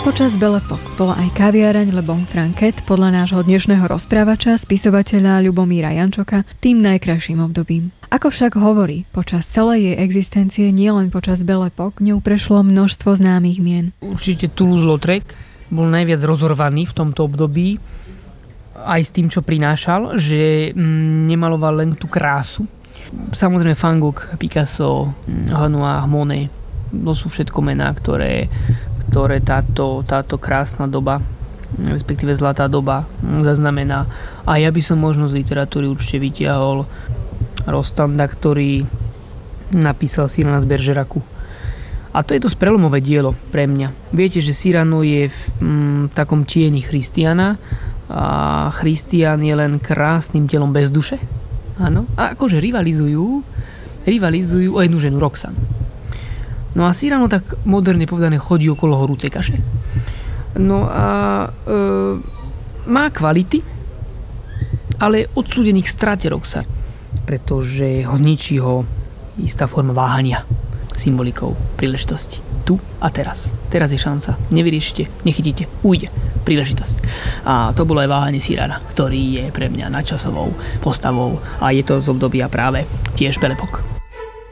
Počas Belle Époque bola aj kaviareň Le Bon Franquet podľa nášho dnešného rozprávača, spisovateľa Ľubomíra Jančoka, tým najkrajším obdobím. Ako však hovorí, počas celej jej existencie, nielen počas Belle Époque, ňou prešlo množstvo známych mien. Určite Toulouse-Lautrec bol najviac rozorvaný v tomto období, aj s tým, čo prinášal, že nemaloval len tú krásu. Samozrejme Van Gogh, Picasso, Renoir, Monet, to sú všetko mená, ktoré táto krásna doba, respektíve zlatá doba zaznamená. A ja by som možno z literatúry určite vytiahol Rostanda, ktorý napísal Cyrana z Bergeracu. A to je dosť prelomové dielo pre mňa. Viete, že Cyrano je v takom tieni Christiana a Christian je len krásnym telom bez duše. Áno. A akože rivalizujú o jednu ženu, Roxane. No a Cyrano, tak moderne povedané, chodí okolo horúcej kaše. No a má kvality, ale odsúdených k strate Roxane, pretože ho zničí istá forma váhania, symbolikou príležitosti. Tu a teraz. Teraz je šanca. Nevyriešite, nechytíte, ujde. Príležitosť. A to bolo aj váhanie Cyrana, ktorý je pre mňa nadčasovou postavou a je to z obdobia práve tiež Belle Époque.